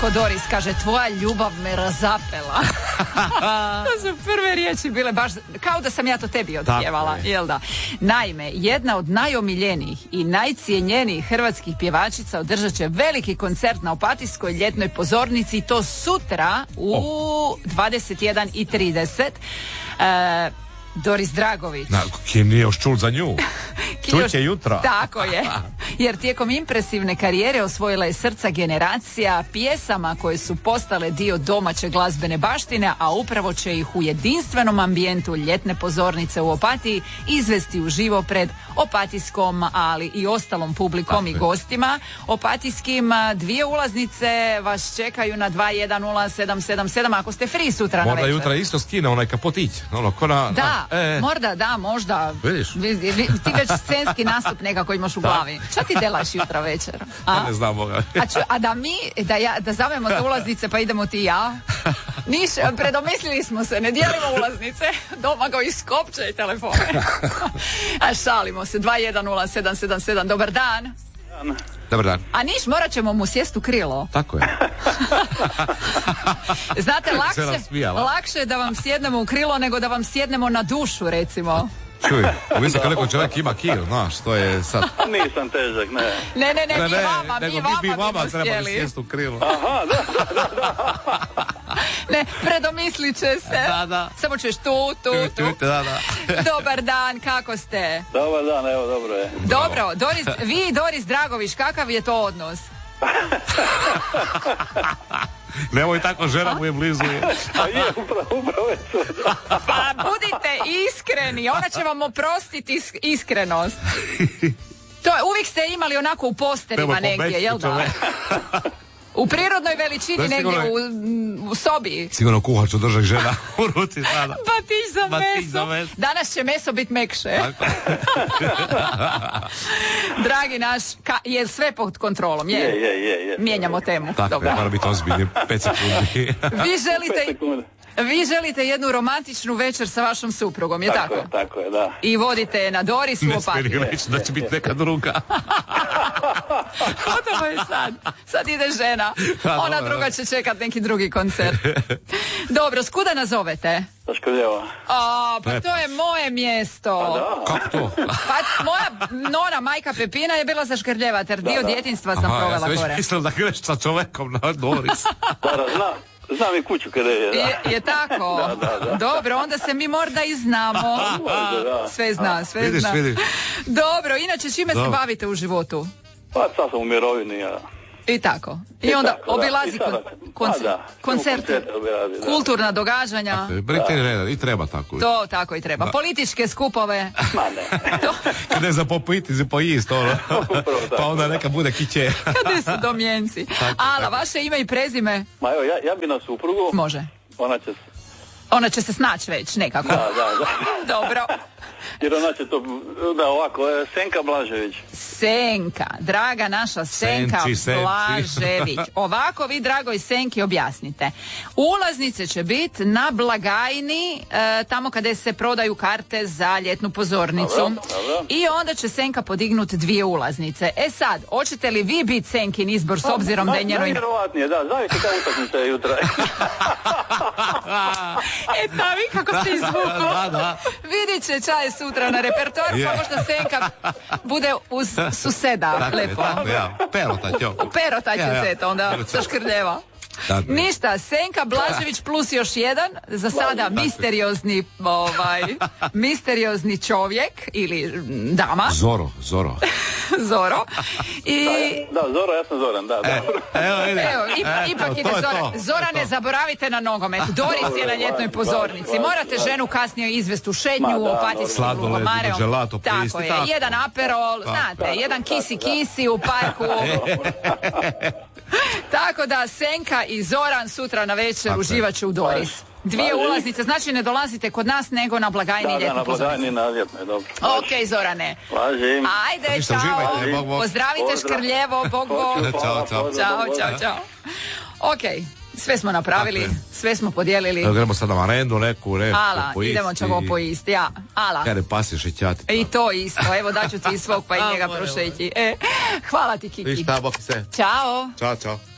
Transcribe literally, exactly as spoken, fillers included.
Tako, Doris kaže, tvoja ljubav me razapela. To su prve riječi bile baš, kao da sam ja to tebi otpjevala, jel da? Naime, jedna od najomiljenijih i najcijenjenijih hrvatskih pjevačica održat će veliki koncert na Opatijskoj ljetnoj pozornici i to sutra u oh. dvadeset jedan i trideset. E, Doris Dragović. Na, kim nije još čul za nju? Čut će jutra. Tako je. Jer tijekom impresivne karijere osvojila je srca generacija pjesama koje su postale dio domaće glazbene baštine, a upravo će ih u jedinstvenom ambijentu ljetne pozornice u Opatiji izvesti uživo pred opatijskom, ali i ostalom publikom i gostima opatijskim. Dvije ulaznice vas čekaju na dva jedan nula sedam sedam sedam ako ste free sutra na večer. Možda jutra isto skine onaj kapotić. Ono, ko na, da, na, e. možda, da, možda. Vidiš? Vi, vi, ti već scenski nastup nekako imaš u glavi. Šta ti delaš jutra večer? A? Ne znam Boga. A, ču, a da mi, da, ja, da zavemo te ulaznice pa idemo ti i ja? Niš, predomislili smo se, ne dijelimo ulaznice, doma go iskopče i telefone. A šalimo se, dva jedan nula sedam sedam sedam, dobar dan. Dobar dan. A niš, morat ćemo mu sjest u krilo. Tako je. Znate, lakše, lakše je da vam sjednemo u krilo nego da vam sjednemo na dušu, recimo. Čuj, mislim kako čovjek ima kil, znaš, to je sad... Nisam težak, ne. Ne, ne, ne, ne mi ne, vama, nego mi vama bi vama bi trebali sjest u krilo. Aha, da, da, da. Ne, predomislit će se. Da, da. Samo ćeš tu, tu, tu. Da, da. Dobar dan, kako ste? Dobar dan, evo, dobro je. Dobro, Doris, vi i Doris Dragović, kakav je to odnos? Nemoj tako, žena mu je blizu. A je, upravo, upravo je to. Pa budite iskreni, ona će vam oprostiti is- iskrenost. To je, uvijek ste imali onako u posterima negdje, jel da? U prirodnoj veličini negdje u, u sobi. Sigurno kuhaču držak žena u ruci sada. Batić za, Batić za meso. Danas će meso biti mekše. Dragi naš, ka, je sve pod kontrolom? Je, je, je, je, je. Mijenjamo temu. Tako Dobro. je, mora biti ozbiljni. Pet sekundi. Vi želite... Vi želite jednu romantičnu večer sa vašom suprugom, je tako? Tako je, tako je, da. I vodite je na Doris u Opatiju. Ne reći da će biti neka druga. Gotovo je sad. Sad ide žena. Ona druga će čekat neki drugi koncert. Dobro, skuda nazovete? Sa Škrljeva. A, pa to je moje mjesto. A da? Kako to? Pa moja nona, majka Pepina, je bila sa Škrljeva, ter dio djetinjstva sam Aha, provela ja gore. sam već mislila da greš sa čovekom na Doris. Da, da, znam. Znam i kuću kada je, da. Je, je tako? Da, da, da. Dobro, onda se mi možda i znamo. Sve zna, sve vidiš, zna. Vidiš. Dobro, inače čime Dobro. se bavite u životu? Pa sad sam u mirovini, ja. I tako. I, I onda tako, obilazi da. I sada, kon- koncer- da, da. koncerte, Koncerte obilazi, da. kulturna događanja. Brite reda, i treba tako. To tako i treba. Da. Političke skupove. Ma ne. To, Ne za popiti, za pojist, ono. Pa onda neka bude kiće. kada su domjenci. Ala, vaše ime i prezime? Ma evo, ja, ja bi na suprugu. Može. Ona će... Ona će se snaći već nekako. Da, da, da. Dobro. Jer ona će to... Da, ovako, Senka Blažević. Senka, draga naša Senka Senci, senci. Blažević. Ovako vi, dragoj Senki, objasnite. Ulaznice će biti na blagajni, e, tamo kada se prodaju karte za ljetnu pozornicu. Dobro, dobro. I onda će Senka podignuti dvije ulaznice. E sad, hoćete li vi biti Senkin izbor s obzirom da je njeno... Najvjerovatnije, da. Zavite kao utakmica je jutra. E, ta vi kako ste izvuku. Da, da. Vidit će čaj sutra na repertoar, Je. pa možda Senka bude uz suseda. Tako je, Lepo. tako, ja. Perota će oko. Perota će Ja, ja. se to onda sa Škrljeva. Tako je. Ništa, Senka Blažević plus još jedan, za sada misteriozni, ovaj, misteriozni čovjek ili mm, dama, Zoro, Zoro. Zoro. I Da, Zoro, ja sam Zoran, da, E, da. evo, vidi. evo, ipak, Eto, ipak to ide je Zora. to. Zora, ne zaboravite na nogomet. Doris je na ljetnoj pozornici. Morate ženu kasnije izvesti u šetnju Ma u da, opatijskim Sladoled, Lugomareom. gelato Tako pojesti, je, tako. jedan aperol, znate, jedan kisi kisi u parku. Tako da Senka i Zoran sutra na večer Tako je. uživat će u Doris. Dvije Važi. ulaznice, znači ne dolazite kod nas nego na blagajni Da, da, ljetnu na pozornicu. blagajni na ljetnoj, dobro. Ok, Zorane. Važim. Ajde, Ništa, čao. uživajte, bog, bog. Pozdravite Pozdrav. Škrljevo, bog, bog. Hoću, hvala, Ćao, čao. pozdrav, Čao, pozdrav. čao, čao. Ok, sve smo napravili, Tako je. sve smo podijelili. Evo gremo sad na marendu neku, neku Ala, poisti. idemo ćemo poisti, ja. Ala. Kare pasiš i ćati. I to isto, evo daću ti svog pa i A, njega more, prošeći. E, hvala ti, Kiki. Viš šta, bok se. Ćao. Ćao, čao.